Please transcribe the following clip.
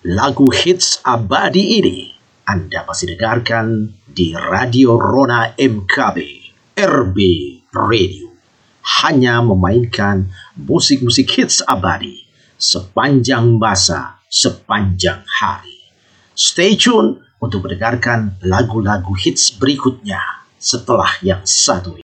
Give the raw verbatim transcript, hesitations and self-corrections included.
Lagu hits abadi ini Anda masih dengarkan di Radio Rona M K B, R B Radio. Hanya memainkan musik-musik hits abadi sepanjang masa, sepanjang hari. Stay tune untuk mendengarkan lagu-lagu hits berikutnya setelah yang satu ini.